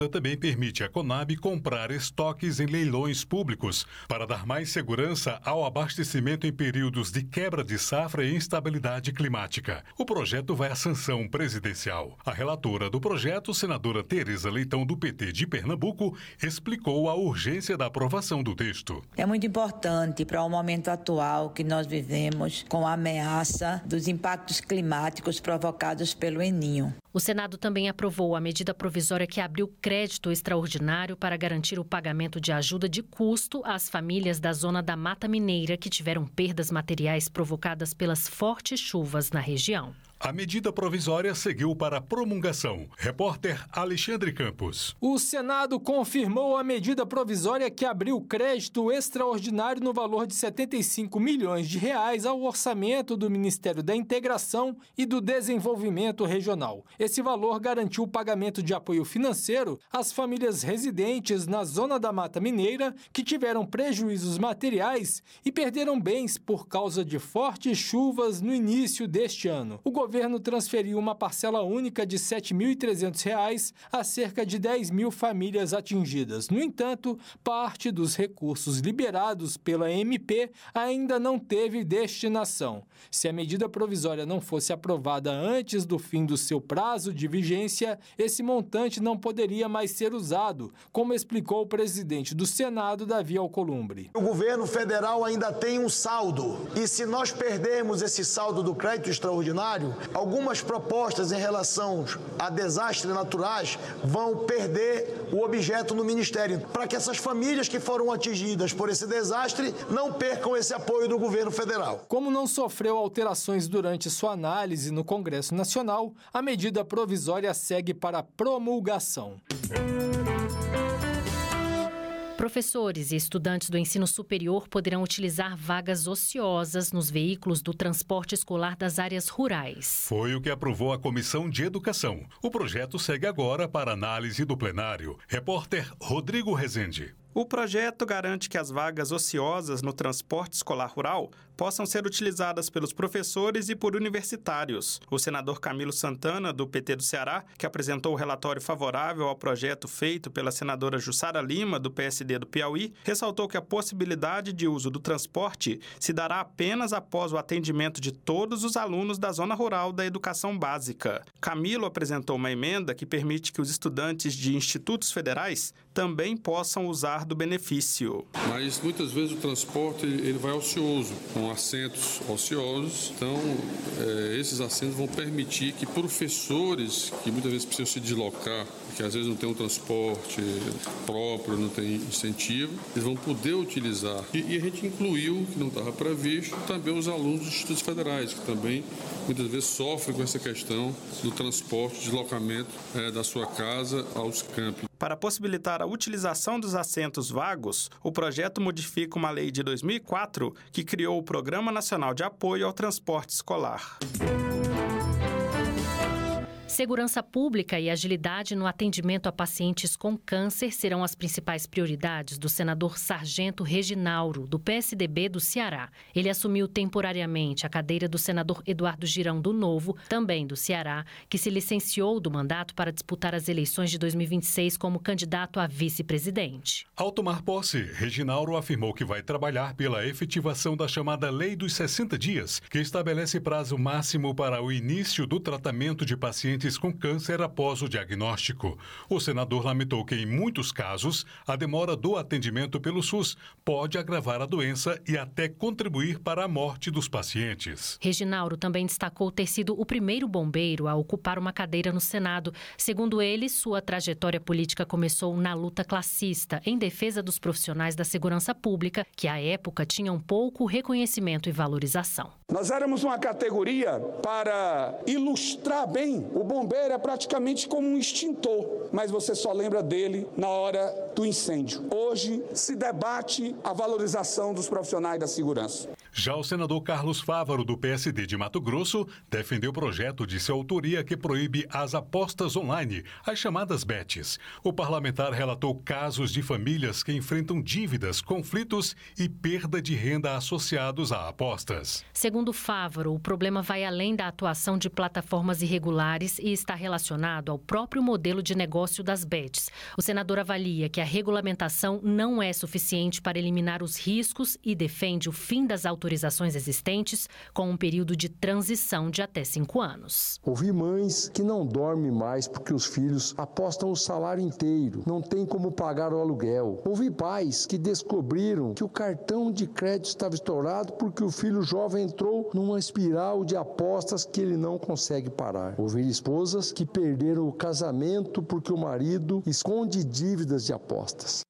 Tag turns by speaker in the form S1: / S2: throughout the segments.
S1: Também permite à Conab comprar estoques em leilões públicos para dar mais segurança ao abastecimento em períodos de quebra de safra e instabilidade climática. O projeto vai à sanção presidencial. A relatora do projeto, senadora Tereza Leitão, do PT de Pernambuco, explicou a urgência da aprovação do texto.
S2: É muito importante para o momento atual que nós vivemos com a ameaça dos impactos climáticos provocados pelo El Niño.
S3: O Senado também aprovou a medida provisória que abriu crédito extraordinário para garantir o pagamento de ajuda de custo às famílias da zona da Mata Mineira que tiveram perdas materiais provocadas pelas fortes chuvas na região.
S1: A medida provisória seguiu para promulgação. Repórter Alexandre Campos.
S4: O Senado confirmou a medida provisória que abriu crédito extraordinário no valor de 75 milhões de reais ao orçamento do Ministério da Integração e do Desenvolvimento Regional. Esse valor garantiu o pagamento de apoio financeiro às famílias residentes na zona da Mata Mineira que tiveram prejuízos materiais e perderam bens por causa de fortes chuvas no início deste ano. O governo transferiu uma parcela única de R$ 7.300 a cerca de 10 mil famílias atingidas. No entanto, parte dos recursos liberados pela MP ainda não teve destinação. Se a medida provisória não fosse aprovada antes do fim do seu prazo de vigência, esse montante não poderia mais ser usado, como explicou o presidente do Senado, Davi Alcolumbre.
S5: O governo federal ainda tem um saldo, e se nós perdermos esse saldo do crédito extraordinário, algumas propostas em relação a desastres naturais vão perder o objeto no Ministério, para que essas famílias que foram atingidas por esse desastre não percam esse apoio do governo federal.
S4: Como não sofreu alterações durante sua análise no Congresso Nacional, a medida provisória segue para promulgação.
S3: Professores e estudantes do ensino superior poderão utilizar vagas ociosas nos veículos do transporte escolar das áreas rurais.
S1: Foi o que aprovou a Comissão de Educação. O projeto segue agora para análise do plenário. Repórter Rodrigo Rezende.
S6: O projeto garante que as vagas ociosas no transporte escolar rural possam ser utilizadas pelos professores e por universitários. O senador Camilo Santana, do PT do Ceará, que apresentou o relatório favorável ao projeto feito pela senadora Jussara Lima, do PSD do Piauí, ressaltou que a possibilidade de uso do transporte se dará apenas após o atendimento de todos os alunos da zona rural da educação básica. Camilo apresentou uma emenda que permite que os estudantes de institutos federais também possam usar do benefício.
S7: Mas muitas vezes o transporte ele vai ocioso, com assentos ociosos. Então, esses assentos vão permitir que professores que muitas vezes precisam se deslocar, que às vezes não tem um transporte próprio, não tem incentivo, eles vão poder utilizar. E a gente incluiu, que não estava previsto, também os alunos dos institutos federais, que também muitas vezes sofrem com essa questão do transporte, deslocamento da sua casa aos campos.
S6: Para possibilitar a utilização dos assentos vagos, o projeto modifica uma lei de 2004 que criou o Programa Nacional de Apoio ao Transporte Escolar.
S3: Segurança pública e agilidade no atendimento a pacientes com câncer serão as principais prioridades do senador Sargento Reginauro, do PSDB do Ceará. Ele assumiu temporariamente a cadeira do senador Eduardo Girão do Novo, também do Ceará, que se licenciou do mandato para disputar as eleições de 2026 como candidato a vice-presidente.
S1: Ao tomar posse, Reginauro afirmou que vai trabalhar pela efetivação da chamada Lei dos 60 Dias, que estabelece prazo máximo para o início do tratamento de pacientes com câncer após o diagnóstico. O senador lamentou que, em muitos casos, a demora do atendimento pelo SUS pode agravar a doença e até contribuir para a morte dos pacientes.
S3: Reginauro também destacou ter sido o primeiro bombeiro a ocupar uma cadeira no Senado. Segundo ele, sua trajetória política começou na luta classista, em defesa dos profissionais da segurança pública, que à época tinham pouco reconhecimento e valorização.
S8: Nós éramos uma categoria para ilustrar bem. O bombeiro é praticamente como um extintor, mas você só lembra dele na hora do incêndio. Hoje se debate a valorização dos profissionais da segurança.
S1: Já o senador Carlos Fávaro, do PSD de Mato Grosso, defendeu o projeto de sua autoria que proíbe as apostas online, as chamadas bets. O parlamentar relatou casos de famílias que enfrentam dívidas, conflitos e perda de renda associados a apostas.
S3: Segundo Fávaro, o problema vai além da atuação de plataformas irregulares e está relacionado ao próprio modelo de negócio das bets. O senador avalia que a regulamentação não é suficiente para eliminar os riscos e defende o fim das autorizações existentes com um período de transição de até 5 anos.
S9: Ouvi mães que não dormem mais porque os filhos apostam o salário inteiro, não tem como pagar o aluguel. Ouvi pais que descobriram que o cartão de crédito estava estourado porque o filho jovem entrou numa espiral de apostas que ele não consegue parar. Ouvi esposas que perderam o casamento porque o marido esconde dívidas de apostas.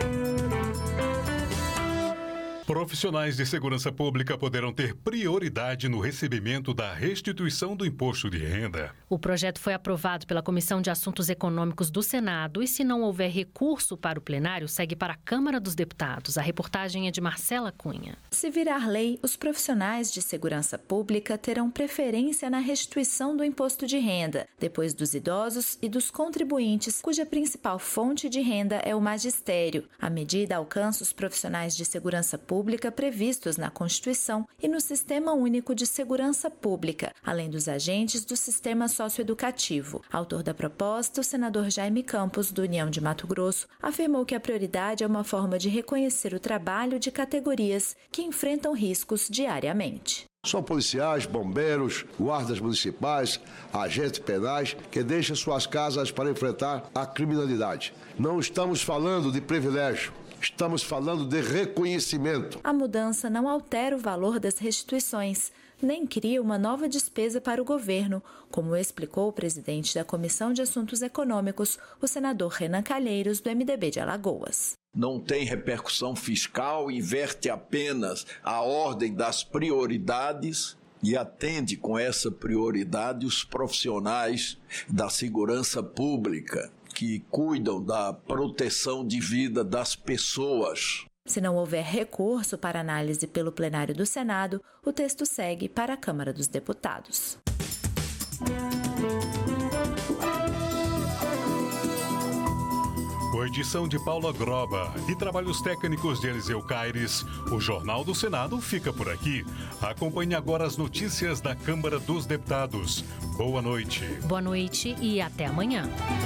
S1: Profissionais de segurança pública poderão ter prioridade no recebimento da restituição do imposto de renda.
S3: O projeto foi aprovado pela Comissão de Assuntos Econômicos do Senado e, se não houver recurso para o plenário, segue para a Câmara dos Deputados. A reportagem é de Marcela Cunha.
S10: Se virar lei, os profissionais de segurança pública terão preferência na restituição do imposto de renda, depois dos idosos e dos contribuintes, cuja principal fonte de renda é o magistério. A medida alcança os profissionais de segurança pública previstos na Constituição e no Sistema Único de Segurança Pública, além dos agentes do sistema socioeducativo. Autor da proposta, o senador Jaime Campos, do União de Mato Grosso, afirmou que a prioridade é uma forma de reconhecer o trabalho de categorias que enfrentam riscos diariamente.
S11: São policiais, bombeiros, guardas municipais, agentes penais que deixam suas casas para enfrentar a criminalidade. Não estamos falando de privilégio. Estamos falando de reconhecimento.
S10: A mudança não altera o valor das restituições, nem cria uma nova despesa para o governo, como explicou o presidente da Comissão de Assuntos Econômicos, o senador Renan Calheiros, do MDB de Alagoas.
S12: Não tem repercussão fiscal, inverte apenas a ordem das prioridades e atende com essa prioridade os profissionais da segurança pública, que cuidam da proteção de vida das pessoas.
S10: Se não houver recurso para análise pelo plenário do Senado, o texto segue para a Câmara dos Deputados.
S1: Com edição de Paula Groba e trabalhos técnicos de Eliseu Caires, o Jornal do Senado fica por aqui. Acompanhe agora as notícias da Câmara dos Deputados. Boa noite.
S3: Boa noite e até amanhã.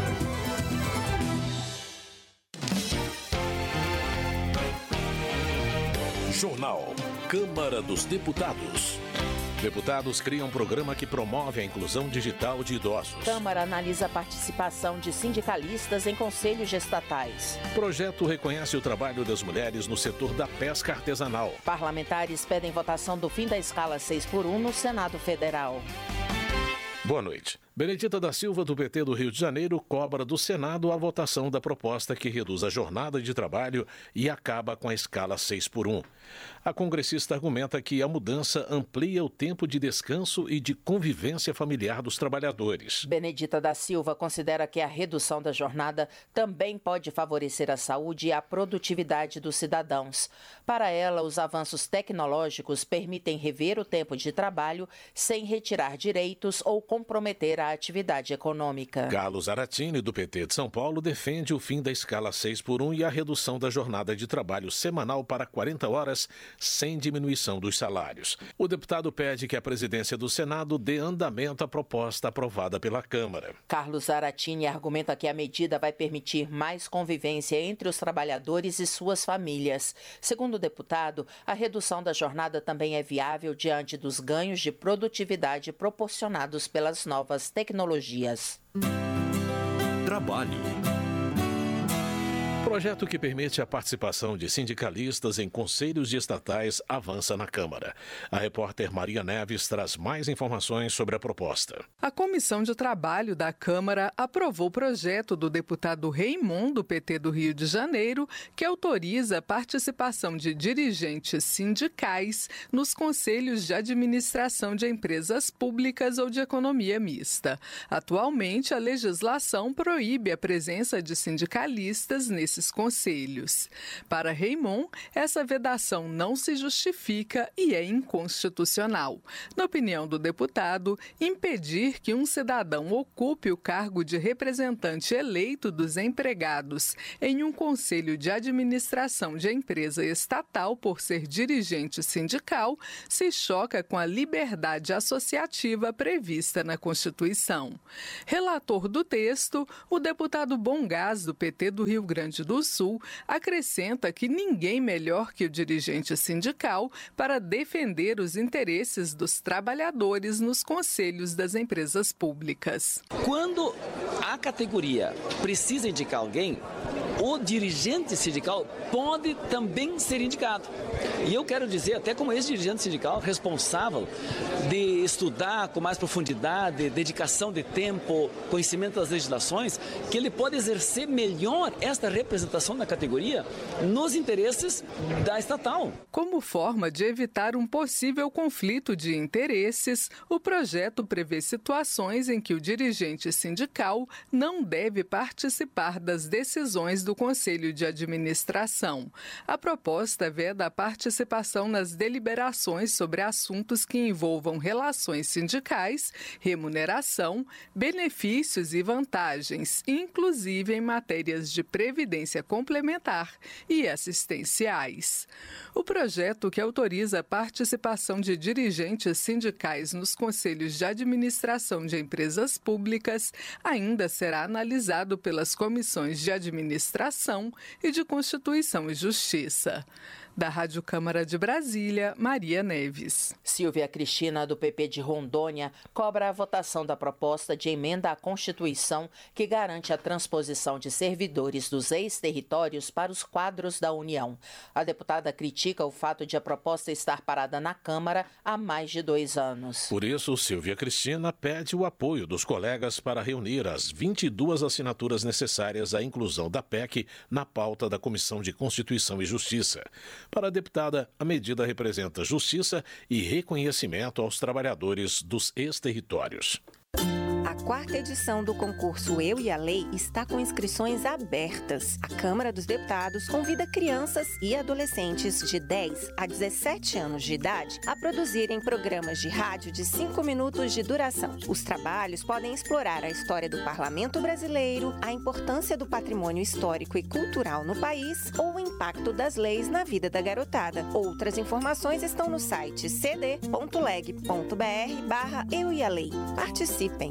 S13: Jornal Câmara dos Deputados. Deputados criam um programa que promove a inclusão digital de idosos.
S14: Câmara analisa a participação de sindicalistas em conselhos estatais.
S13: Projeto reconhece o trabalho das mulheres no setor da pesca artesanal.
S14: Parlamentares pedem votação do fim da escala 6x1 no Senado Federal.
S13: Boa noite. Benedita da Silva, do PT do Rio de Janeiro, cobra do Senado a votação da proposta que reduz a jornada de trabalho e acaba com a escala 6x1. A congressista argumenta que a mudança amplia o tempo de descanso e de convivência familiar dos trabalhadores.
S14: Benedita da Silva considera que a redução da jornada também pode favorecer a saúde e a produtividade dos cidadãos. Para ela, os avanços tecnológicos permitem rever o tempo de trabalho sem retirar direitos ou comprometer a atividade econômica.
S13: Carlos Aratini, do PT de São Paulo, defende o fim da escala 6x1 e a redução da jornada de trabalho semanal para 40 horas, sem diminuição dos salários. O deputado pede que a presidência do Senado dê andamento à proposta aprovada pela Câmara.
S14: Carlos Aratini argumenta que a medida vai permitir mais convivência entre os trabalhadores e suas famílias. Segundo o deputado, a redução da jornada também é viável diante dos ganhos de produtividade proporcionados pelas novas tecnologias.
S13: Trabalho. Projeto que permite a participação de sindicalistas em conselhos de estatais avança na Câmara. A repórter Maria Neves traz mais informações sobre a proposta.
S15: A Comissão de Trabalho da Câmara aprovou o projeto do deputado Raimundo, do PT do Rio de Janeiro, que autoriza a participação de dirigentes sindicais nos conselhos de administração de empresas públicas ou de economia mista. Atualmente, a legislação proíbe a presença de sindicalistas nesses nesses conselhos. Para Raymond, essa vedação não se justifica e é inconstitucional. Na opinião do deputado, impedir que um cidadão ocupe o cargo de representante eleito dos empregados em um conselho de administração de empresa estatal por ser dirigente sindical se choca com a liberdade associativa prevista na Constituição. Relator do texto, o deputado Bongás, do PT do Rio Grande do Sul, acrescenta que ninguém melhor que o dirigente sindical para defender os interesses dos trabalhadores nos conselhos das empresas públicas.
S16: Quando a categoria precisa indicar alguém, o dirigente sindical pode também ser indicado. E eu quero dizer, até como ex-dirigente sindical responsável de estudar com mais profundidade, dedicação de tempo, conhecimento das legislações, que ele pode exercer melhor esta representação da categoria nos interesses da estatal.
S15: Como forma de evitar um possível conflito de interesses, o projeto prevê situações em que o dirigente sindical não deve participar das decisões do Conselho de Administração. A proposta veda a participação nas deliberações sobre assuntos que envolvam relações sindicais, remuneração, benefícios e vantagens, inclusive em matérias de previdência complementar e assistenciais. O projeto, que autoriza a participação de dirigentes sindicais nos conselhos de administração de empresas públicas, ainda será analisado pelas comissões de administração e de Constituição e Justiça. Da Rádio Câmara de Brasília, Maria Neves.
S14: Silvia Cristina, do PP de Rondônia, cobra a votação da proposta de emenda à Constituição que garante a transposição de servidores dos ex-territórios para os quadros da União. A deputada critica o fato de a proposta estar parada na Câmara há mais de 2 anos.
S13: Por isso, Silvia Cristina pede o apoio dos colegas para reunir as 22 assinaturas necessárias à inclusão da PEC na pauta da Comissão de Constituição e Justiça. Para a deputada, a medida representa justiça e reconhecimento aos trabalhadores dos ex-territórios.
S17: A 4ª edição do concurso Eu e a Lei está com inscrições abertas. A Câmara dos Deputados convida crianças e adolescentes de 10 a 17 anos de idade a produzirem programas de rádio de 5 minutos de duração. Os trabalhos podem explorar a história do Parlamento brasileiro, a importância do patrimônio histórico e cultural no país ou o impacto das leis na vida da garotada. Outras informações estão no site cd.leg.br/Eu e a Lei. Participem!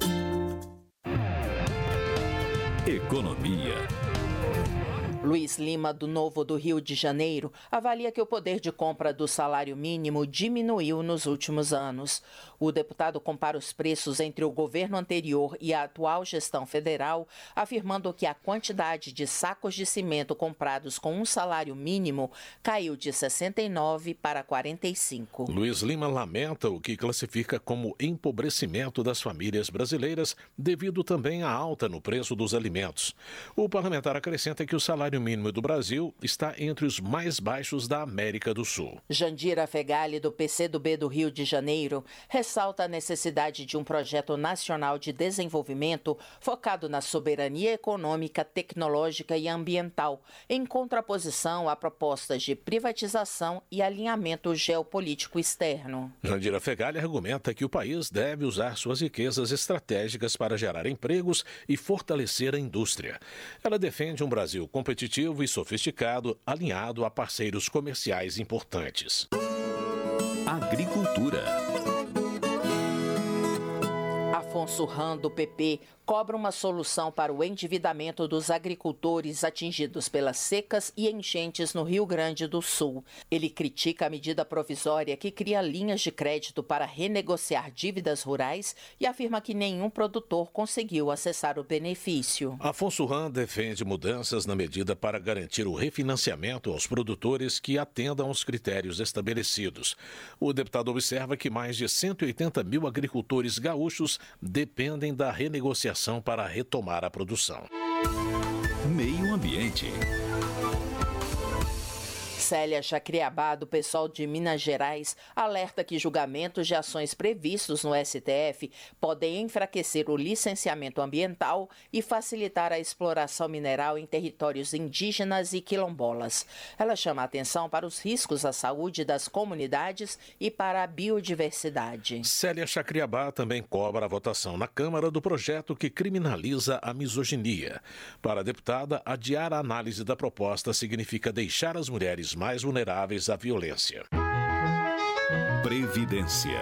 S18: Economia.
S14: Luiz Lima, do Novo do Rio de Janeiro, avalia que o poder de compra do salário mínimo diminuiu nos últimos anos. O deputado compara os preços entre o governo anterior e a atual gestão federal, afirmando que a quantidade de sacos de cimento comprados com um salário mínimo caiu de 69 para 45.
S13: Luiz Lima lamenta o que classifica como empobrecimento das famílias brasileiras, devido também à alta no preço dos alimentos. O parlamentar acrescenta que o salário mínimo do Brasil está entre os mais baixos da América do Sul.
S14: Jandira Fegali, do PCdoB do Rio de Janeiro, ressalta a necessidade de um projeto nacional de desenvolvimento focado na soberania econômica, tecnológica e ambiental, em contraposição a propostas de privatização e alinhamento geopolítico externo.
S13: Jandira Fegali argumenta que o país deve usar suas riquezas estratégicas para gerar empregos e fortalecer a indústria. Ela defende um Brasil competitivo e sofisticado, alinhado a parceiros comerciais importantes.
S18: Agricultura.
S14: Afonso Ram, do PP, cobra uma solução para o endividamento dos agricultores atingidos pelas secas e enchentes no Rio Grande do Sul. Ele critica a medida provisória que cria linhas de crédito para renegociar dívidas rurais e afirma que nenhum produtor conseguiu acessar o benefício.
S13: Afonso Ram defende mudanças na medida para garantir o refinanciamento aos produtores que atendam aos critérios estabelecidos. O deputado observa que mais de 180 mil agricultores gaúchos dependem da renegociação para retomar a produção.
S18: Meio Ambiente.
S14: Célia Chacriabá, do PSOL de Minas Gerais, alerta que julgamentos de ações previstos no STF podem enfraquecer o licenciamento ambiental e facilitar a exploração mineral em territórios indígenas e quilombolas. Ela chama a atenção para os riscos à saúde das comunidades e para a biodiversidade.
S13: Célia Chacriabá também cobra a votação na Câmara do projeto que criminaliza a misoginia. Para a deputada, adiar a análise da proposta significa deixar as mulheres mais vulneráveis à violência.
S18: Previdência.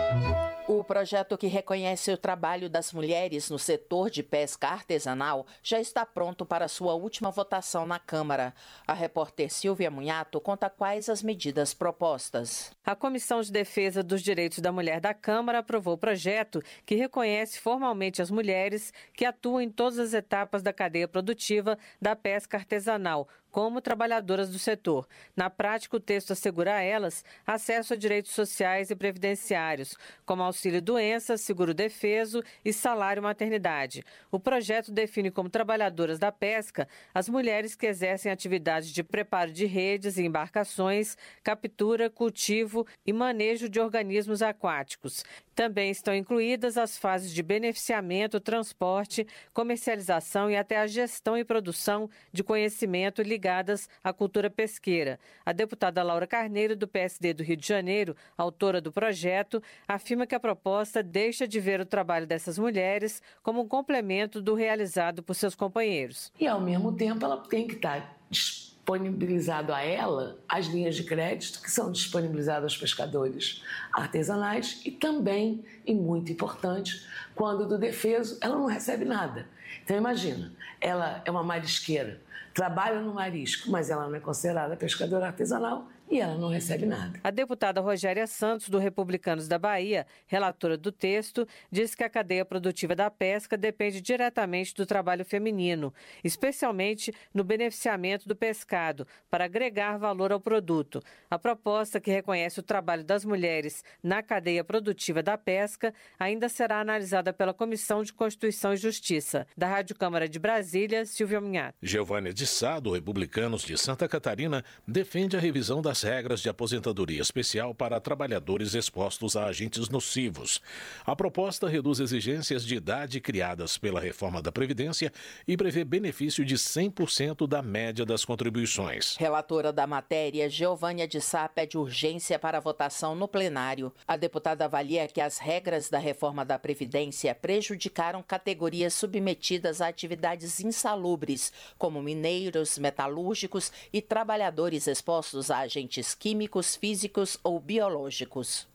S14: O projeto que reconhece o trabalho das mulheres no setor de pesca artesanal já está pronto para sua última votação na Câmara. A repórter Silvia Munhato conta quais as medidas propostas.
S19: A Comissão de Defesa dos Direitos da Mulher da Câmara aprovou o projeto que reconhece formalmente as mulheres que atuam em todas as etapas da cadeia produtiva da pesca artesanal, como trabalhadoras do setor. Na prática, o texto assegura a elas acesso a direitos sociais e previdenciários, como auxílio-doença, seguro-defeso e salário-maternidade. O projeto define como trabalhadoras da pesca as mulheres que exercem atividades de preparo de redes e embarcações, captura, cultivo e manejo de organismos aquáticos. Também estão incluídas as fases de beneficiamento, transporte, comercialização e até a gestão e produção de conhecimento ligadas à cultura pesqueira. A deputada Laura Carneiro, do PSD do Rio de Janeiro, autora do projeto, afirma que a proposta deixa de ver o trabalho dessas mulheres como um complemento do realizado por seus companheiros.
S20: E, ao mesmo tempo, ela tem que estar disponibilizado a ela as linhas de crédito que são disponibilizadas aos pescadores artesanais e também, e muito importante, quando do defeso ela não recebe nada. Então imagina, ela é uma marisqueira, trabalha no marisco, mas ela não é considerada pescadora artesanal e ela não recebe nada.
S19: A deputada Rogéria Santos, do Republicanos da Bahia, relatora do texto, diz que a cadeia produtiva da pesca depende diretamente do trabalho feminino, especialmente no beneficiamento do pescado, para agregar valor ao produto. A proposta, que reconhece o trabalho das mulheres na cadeia produtiva da pesca, ainda será analisada pela Comissão de Constituição e Justiça. Da Rádio Câmara de Brasília, Silvia Munhato.
S13: Giovânia de Sá, do Republicanos de Santa Catarina, defende a revisão das regras de aposentadoria especial para trabalhadores expostos a agentes nocivos. A proposta reduz exigências de idade criadas pela reforma da Previdência e prevê benefício de 100% da média das contribuições.
S14: Relatora da matéria, Giovânia de Sá pede urgência para a votação no plenário. A deputada avalia que as regras da reforma da Previdência prejudicaram categorias submetidas a atividades insalubres, como mineiros, metalúrgicos e trabalhadores expostos a agentes químicos, físicos ou biológicos.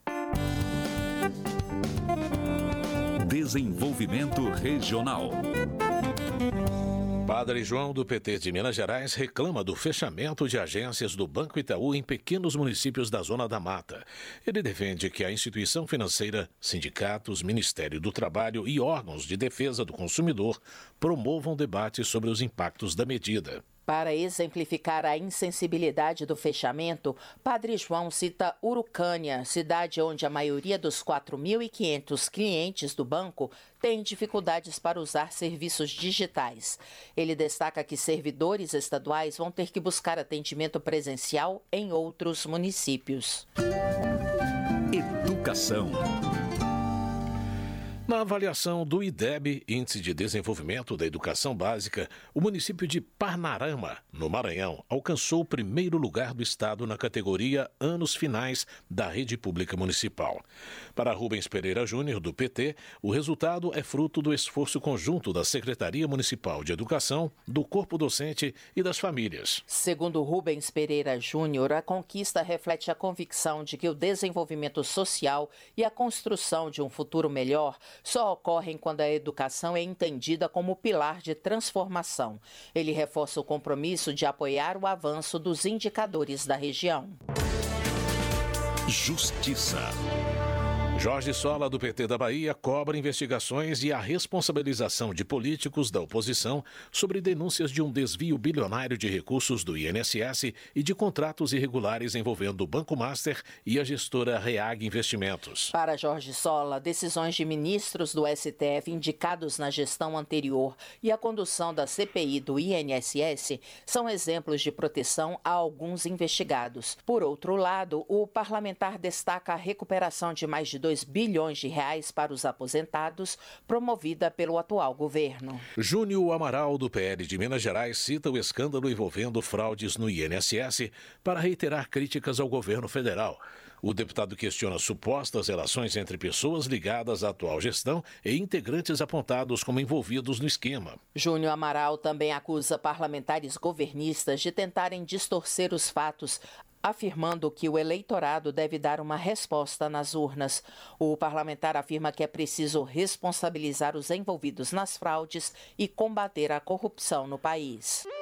S18: Desenvolvimento regional.
S13: Padre João, do PT de Minas Gerais, reclama do fechamento de agências do Banco Itaú em pequenos municípios da Zona da Mata. Ele defende que a instituição financeira, sindicatos, Ministério do Trabalho e órgãos de defesa do consumidor promovam debates sobre os impactos da medida.
S14: Para exemplificar a insensibilidade do fechamento, Padre João cita Urucânia, cidade onde a maioria dos 4.500 clientes do banco tem dificuldades para usar serviços digitais. Ele destaca que servidores estaduais vão ter que buscar atendimento presencial em outros municípios.
S18: Educação.
S13: Na avaliação do IDEB, Índice de Desenvolvimento da Educação Básica, o município de Parnarama, no Maranhão, alcançou o primeiro lugar do estado na categoria Anos Finais da Rede Pública Municipal. Para Rubens Pereira Júnior, do PT, o resultado é fruto do esforço conjunto da Secretaria Municipal de Educação, do corpo docente e das famílias.
S14: Segundo Rubens Pereira Júnior, a conquista reflete a convicção de que o desenvolvimento social e a construção de um futuro melhor só ocorrem quando a educação é entendida como pilar de transformação. Ele reforça o compromisso de apoiar o avanço dos indicadores da região.
S18: Justiça.
S13: Jorge Sola, do PT da Bahia, cobra investigações e a responsabilização de políticos da oposição sobre denúncias de um desvio bilionário de recursos do INSS e de contratos irregulares envolvendo o Banco Master e a gestora Reag Investimentos.
S14: Para Jorge Sola, decisões de ministros do STF indicados na gestão anterior e a condução da CPI do INSS são exemplos de proteção a alguns investigados. Por outro lado, o parlamentar destaca a recuperação de mais de 2 bilhões de reais para os aposentados, promovida pelo atual governo.
S13: Júnior Amaral, do PL de Minas Gerais, cita o escândalo envolvendo fraudes no INSS para reiterar críticas ao governo federal. O deputado questiona supostas relações entre pessoas ligadas à atual gestão e integrantes apontados como envolvidos no esquema.
S14: Júnior Amaral também acusa parlamentares governistas de tentarem distorcer os fatos, afirmando que o eleitorado deve dar uma resposta nas urnas. O parlamentar afirma que é preciso responsabilizar os envolvidos nas fraudes e combater a corrupção no país.